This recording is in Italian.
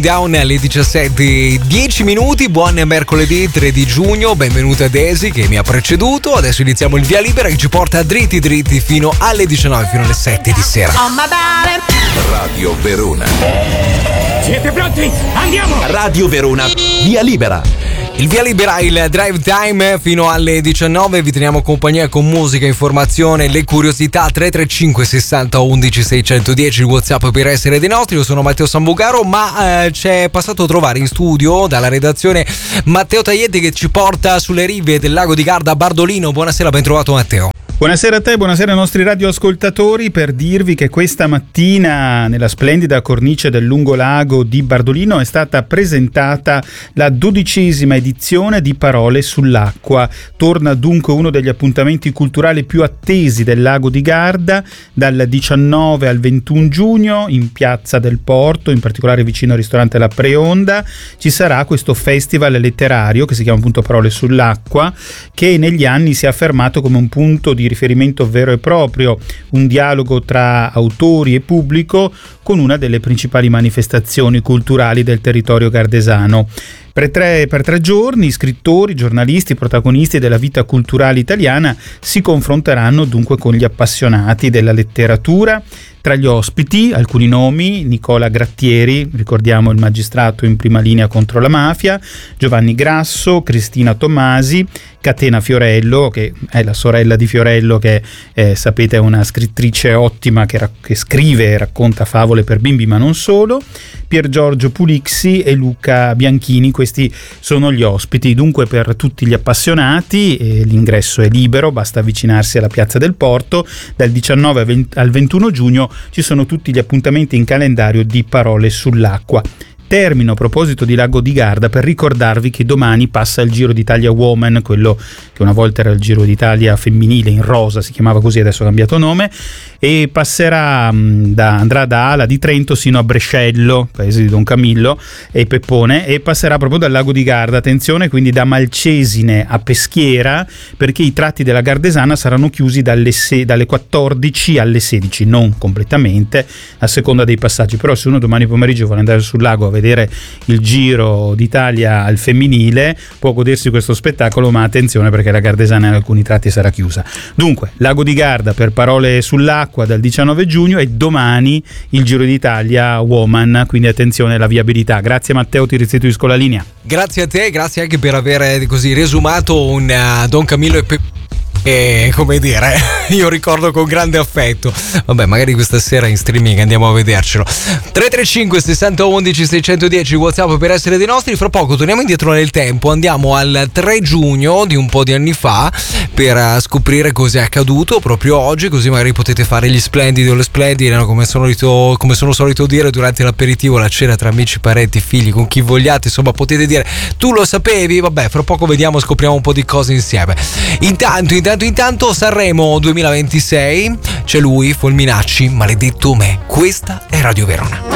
Down alle 17:10. Buon mercoledì 3 di giugno, benvenuta Daisy che mi ha preceduto. Adesso iniziamo il via libera che ci porta dritti fino alle 19, fino alle 7 di sera. Radio Verona. Siete pronti? Andiamo! Radio Verona, via libera. Il via libera, il drive time fino alle 19, vi teniamo compagnia con musica, informazione, le curiosità. 335 60 11 610 il WhatsApp per essere dei nostri. Io sono Matteo Sambugaro, ma c'è passato a trovare in studio dalla redazione Matteo Taglietti che ci porta sulle rive del lago di Garda a Bardolino. Buonasera, ben trovato Matteo. Buonasera a te, buonasera ai nostri radioascoltatori, per dirvi che questa mattina nella splendida cornice del lungolago di Bardolino è stata presentata la 12ª edizione di Parole sull'acqua. Torna dunque uno degli appuntamenti culturali più attesi del lago di Garda dal 19 al 21 giugno in Piazza del Porto, in particolare vicino al ristorante La Preonda. Ci sarà questo festival letterario che si chiama appunto Parole sull'acqua, che negli anni si è affermato come un punto di riferimento vero e proprio, un dialogo tra autori e pubblico con una delle principali manifestazioni culturali del territorio gardesano. Per tre giorni scrittori, giornalisti, protagonisti della vita culturale italiana si confronteranno dunque con gli appassionati della letteratura. Tra gli ospiti alcuni nomi: Nicola Grattieri, ricordiamo il magistrato in prima linea contro la mafia, Giovanni Grasso, Cristina Tommasi, Catena Fiorello, che è la sorella di Fiorello, che sapete è una scrittrice ottima che scrive e racconta favole per bimbi ma non solo, Pier Giorgio Pulixi e Luca Bianchini. Questi sono gli ospiti. Dunque per tutti gli appassionati l'ingresso è libero, basta avvicinarsi alla Piazza del Porto. Dal 19 al 21 giugno ci sono tutti gli appuntamenti in calendario di Parole sull'acqua. Termino a proposito di Lago di Garda per ricordarvi che domani passa il Giro d'Italia Women, quello che una volta era il Giro d'Italia femminile in rosa, si chiamava così, adesso ha cambiato nome, e passerà andrà da Ala di Trento sino a Brescello, paese di Don Camillo e Peppone, e passerà proprio dal Lago di Garda. Attenzione, quindi da Malcesine a Peschiera, perché i tratti della Gardesana saranno chiusi dalle 14 alle 16, non completamente, a seconda dei passaggi. Però se uno domani pomeriggio vuole andare sul lago a vedere il Giro d'Italia al femminile può godersi questo spettacolo, ma attenzione perché la Gardesana in alcuni tratti sarà chiusa. Dunque Lago di Garda per Parole sull'acqua dal 19 giugno e domani il Giro d'Italia Woman, quindi attenzione alla viabilità. Grazie Matteo, ti restituisco la linea. Grazie a te, grazie anche per aver così resumato un Don Camillo e come dire, io ricordo con grande affetto. Vabbè, magari questa sera in streaming andiamo a vedercelo. 335 60 11 610 WhatsApp per essere dei nostri. Fra poco torniamo indietro nel tempo, andiamo al 3 giugno di un po' di anni fa per scoprire cos'è accaduto proprio oggi, così magari potete fare gli splendidi o le splendide, no? come sono solito dire durante l'aperitivo, la cena tra amici, parenti, figli, con chi vogliate, insomma potete dire tu lo sapevi. Vabbè, fra poco vediamo, scopriamo un po' di cose insieme. Intanto Sanremo 2026, c'è lui, Fulminacci, Maledetto me. Questa è Radio Verona.